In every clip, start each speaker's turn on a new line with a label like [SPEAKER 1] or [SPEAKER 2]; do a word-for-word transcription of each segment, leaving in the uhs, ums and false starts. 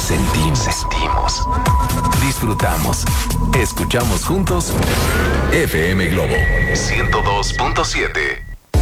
[SPEAKER 1] sentimos, sentimos, disfrutamos, escuchamos juntos F M Globo ciento dos punto siete.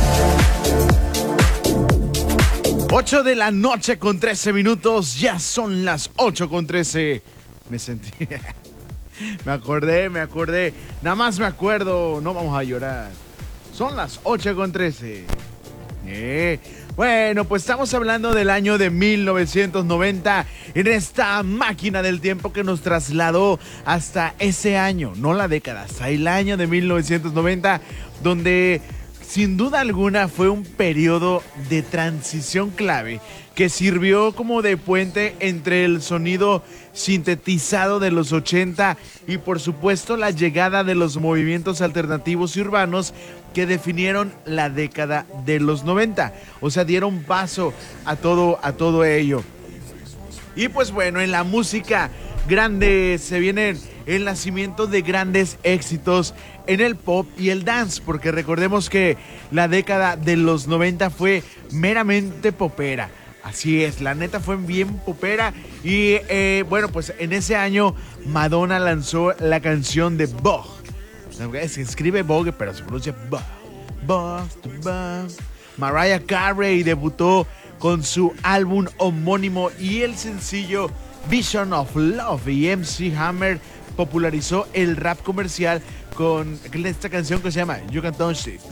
[SPEAKER 2] ocho de la noche con trece minutos, ya son las ocho con trece. Me sentí... me acordé, me acordé. Nada más me acuerdo, no vamos a llorar. Son las ocho con trece. Eh... Bueno, pues estamos hablando del año de mil novecientos noventa, en esta máquina del tiempo que nos trasladó hasta ese año, no la década, hasta el año de mil novecientos noventa, donde sin duda alguna fue un periodo de transición clave que sirvió como de puente entre el sonido sintetizado de los ochenta y por supuesto la llegada de los movimientos alternativos y urbanos que definieron la década de los noventa, o sea, dieron paso a todo, a todo ello. Y pues bueno, en la música grande se viene el nacimiento de grandes éxitos en el pop y el dance, porque recordemos que la década de los noventa fue meramente popera. Así es, la neta fue bien popera y eh, bueno, pues en ese año Madonna lanzó la canción de Vogue. Se escribe Vogue, pero se pronuncia Vogue. Vogue, Vogue. Mariah Carey debutó con su álbum homónimo y el sencillo Vision of Love, y M C Hammer popularizó el rap comercial con esta canción que se llama You Can Touch It.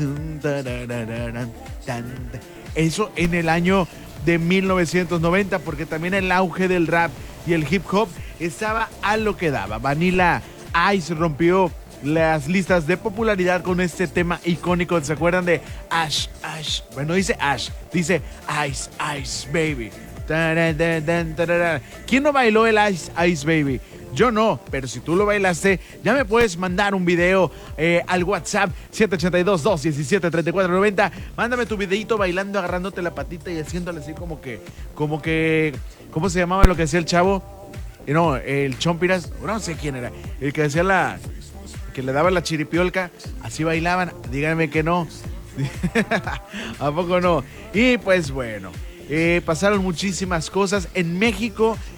[SPEAKER 2] Eso en el año de mil novecientos noventa, porque también el auge del rap y el hip hop estaba a lo que daba. Vanilla Ice rompió las listas de popularidad con este tema icónico. ¿Se acuerdan de Ash, Ash? Bueno, dice Ash, dice Ice, Ice Baby. ¿Quién no bailó el Ice, Ice Baby? Yo no, pero si tú lo bailaste, ya me puedes mandar un video eh, al WhatsApp siete ocho dos, dos uno siete, tres cuatro nueve cero. Mándame tu videito bailando, agarrándote la patita y haciéndole así como que, como que, ¿cómo se llamaba lo que hacía el chavo? No, el Chompiras, no sé quién era, el que hacía la, que le daba la chiripiolca, así bailaban, díganme que no. ¿A poco no? Y pues bueno, eh, pasaron muchísimas cosas en México.